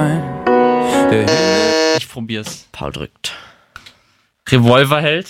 Ich probier's. Paul drückt. Revolverheld.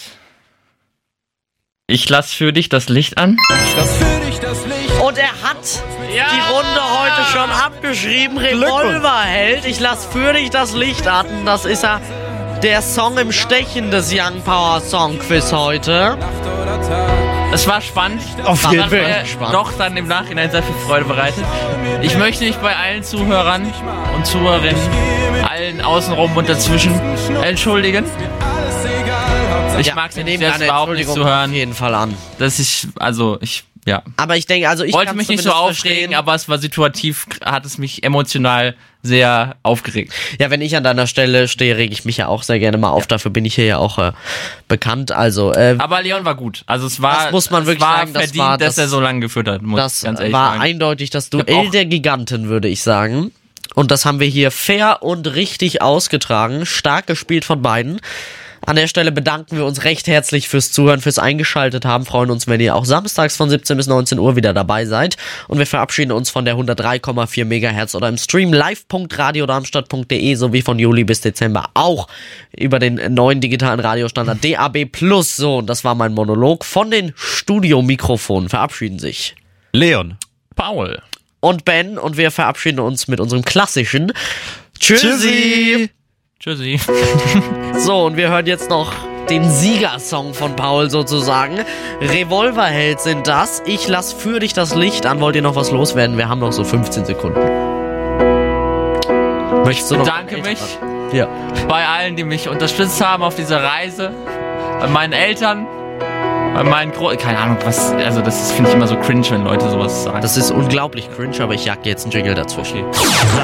Ich lass für dich das Licht an. Und er hat die Runde heute schon abgeschrieben. Revolverheld. Ich lass für dich das Licht an. Das ist ja der Song im Stechen des Young Power Song Quiz heute. Es war spannend. Auf jeden Fall Hat mir doch dann im Nachhinein sehr viel Freude bereitet. Ich möchte mich bei allen Zuhörern und Zuhörerinnen, allen außenrum und dazwischen entschuldigen. Ich mag es nicht selbst überhaupt nicht zu hören. Auf jeden Fall an. Aber ich denke, ich wollte mich nicht so aufregen, aber es war situativ, hat es mich emotional sehr aufgeregt. Ja, wenn ich an deiner Stelle stehe, rege ich mich ja auch sehr gerne mal auf. Dafür bin ich hier ja auch bekannt. Also, aber Leon war gut. Also es war, das muss man wirklich sagen, verdient, dass er so lange geführt hat. Das war eindeutig das Duell der Giganten, würde ich sagen. Und das haben wir hier fair und richtig ausgetragen. Stark gespielt von beiden. An der Stelle bedanken wir uns recht herzlich fürs Zuhören, fürs Eingeschaltet haben. Freuen uns, wenn ihr auch samstags von 17 bis 19 Uhr wieder dabei seid. Und wir verabschieden uns von der 103,4 MHz oder im Stream live.radiodarmstadt.de sowie von Juli bis Dezember auch über den neuen digitalen Radiostandard DAB+. So, und das war mein Monolog. Von den Studiomikrofonen verabschieden sich Leon, Paul und Ben. Und wir verabschieden uns mit unserem klassischen Tschüssi! Tschüssi. So, und wir hören jetzt noch den Siegersong von Paul sozusagen. Revolverheld sind das. Ich lass für dich das Licht an. Wollt ihr noch was loswerden? Wir haben noch so 15 Sekunden. Möchtest du noch? Danke mich ja. bei allen, die mich unterstützt haben auf dieser Reise. Bei meinen Eltern. Bei meinen keine Ahnung, was. Also, das finde ich immer so cringe, wenn Leute sowas sagen. Das ist unglaublich cringe, aber ich jag jetzt einen Jingle dazwischen.